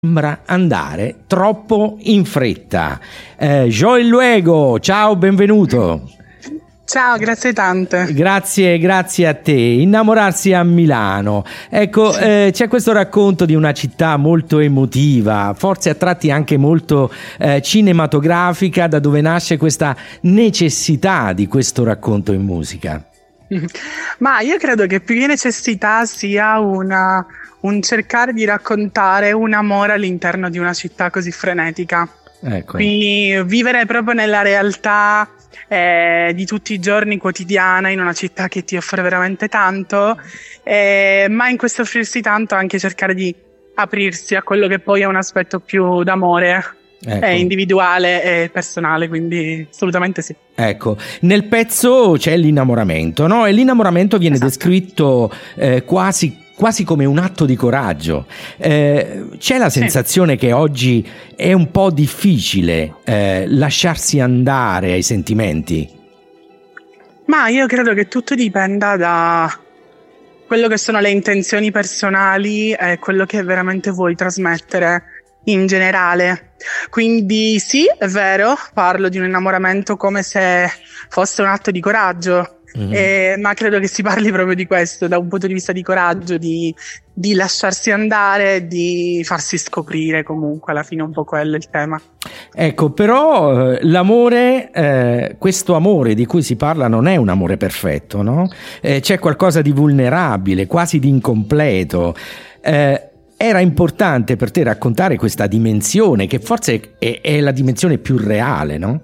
Sembra andare troppo in fretta. Joel Luego, ciao, benvenuto. Ciao, grazie tante. Grazie a te. Innamorarsi a Milano. Ecco, c'è questo racconto di una città molto emotiva, forse a tratti anche molto cinematografica, da dove nasce questa necessità di questo racconto in musica. Ma io credo che più che necessità sia un cercare di raccontare un amore all'interno di una città così frenetica. Ecco. Quindi vivere proprio nella realtà di tutti i giorni, quotidiana, in una città che ti offre veramente tanto, ma in questo offrirsi tanto anche cercare di aprirsi a quello che poi è un aspetto più d'amore. Ecco. È individuale e personale, quindi assolutamente sì. Ecco, nel pezzo c'è l'innamoramento, no? E l'innamoramento viene descritto quasi come un atto di coraggio. C'è la sensazione che oggi è un po' difficile lasciarsi andare ai sentimenti? Ma io credo che tutto dipenda da quello che sono le intenzioni personali e quello che veramente vuoi trasmettere in generale. Quindi sì, è vero, parlo di un innamoramento come se fosse un atto di coraggio. Ma credo che si parli proprio di questo, da un punto di vista di coraggio, di lasciarsi andare, di farsi scoprire. Comunque alla fine è un po' quello il tema. Ecco, però l'amore, questo amore di cui si parla non è un amore perfetto, no? C'è qualcosa di vulnerabile, quasi di incompleto. Era importante per te raccontare questa dimensione, che forse è la dimensione più reale, no?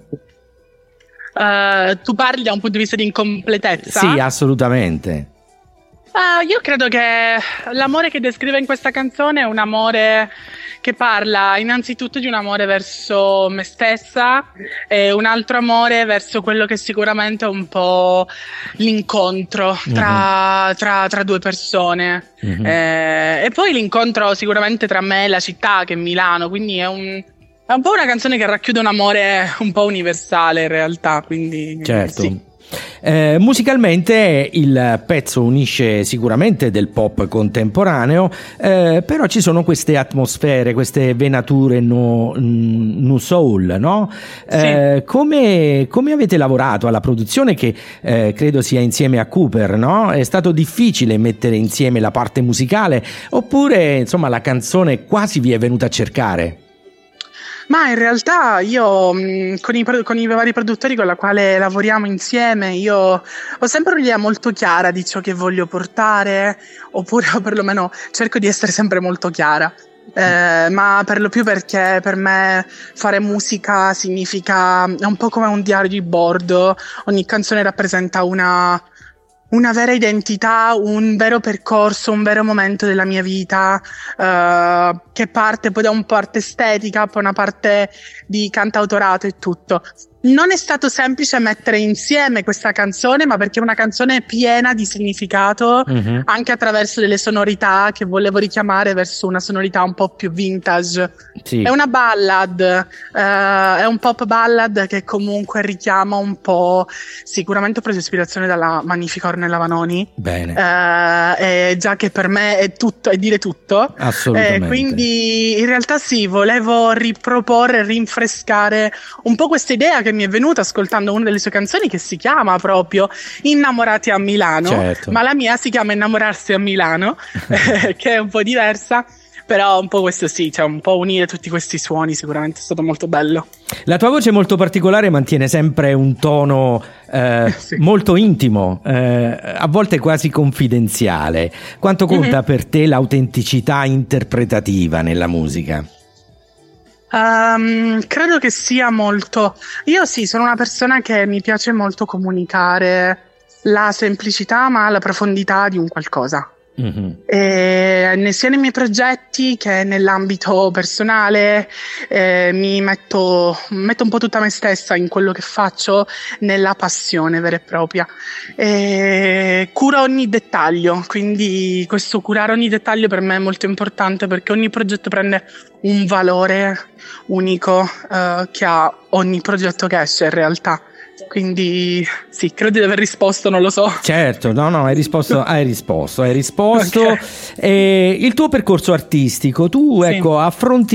Tu parli da un punto di vista di incompletezza? Sì, assolutamente. Io credo che l'amore che descrive in questa canzone è un amore che parla innanzitutto di un amore verso me stessa e un altro amore verso quello che sicuramente è un po' l'incontro tra due persone. E poi l'incontro sicuramente tra me e la città, che è Milano, quindi è un po' una canzone che racchiude un amore un po' universale in realtà, quindi certo. Sì. Musicalmente il pezzo unisce sicuramente del pop contemporaneo, però ci sono queste atmosfere, queste venature nu soul, no? Sì. Come avete lavorato alla produzione, che credo sia insieme a Cooper, no? È stato difficile mettere insieme la parte musicale, oppure insomma la canzone quasi vi è venuta a cercare? Ma in realtà io con i vari produttori con la quale lavoriamo insieme, io ho sempre un'idea molto chiara di ciò che voglio portare, oppure perlomeno cerco di essere sempre molto chiara. Ma per lo più perché per me fare musica significa, è un po' come un diario di bordo. Ogni canzone rappresenta una vera identità, un vero percorso, un vero momento della mia vita, che parte poi da una parte estetica, poi una parte di cantautorato e tutto. Non è stato semplice mettere insieme questa canzone, ma perché è una canzone piena di significato, anche attraverso delle sonorità che volevo richiamare verso una sonorità un po' più vintage. Sì. È una ballad, è un pop ballad che comunque richiama un po', sicuramente ho preso ispirazione dalla magnifica Ornella Vanoni. Bene. Già che per me è tutto, è dire tutto. Assolutamente. Quindi in realtà sì, volevo riproporre, rinfrescare un po' questa idea che mi è venuta ascoltando una delle sue canzoni, che si chiama proprio Innamorati a Milano. Certo. Ma la mia si chiama Innamorarsi a Milano, che è un po' diversa. Però un po' questo sì, cioè un po' unire tutti questi suoni sicuramente è stato molto bello. La tua voce è molto particolare, mantiene sempre un tono sì, molto intimo, a volte quasi confidenziale. Quanto conta per te l'autenticità interpretativa nella musica? Credo che sia molto. Io sì, sono una persona che mi piace molto comunicare la semplicità ma la profondità di un qualcosa. Sia nei miei progetti che nell'ambito personale, mi metto un po' tutta me stessa in quello che faccio, nella passione vera e propria. Curo ogni dettaglio, quindi questo curare ogni dettaglio per me è molto importante, perché ogni progetto prende un valore unico che ha ogni progetto che esce in realtà. Quindi sì, credo di aver risposto, non lo so. Certo, no, hai risposto. Okay. Il tuo percorso artistico, tu ecco, affronti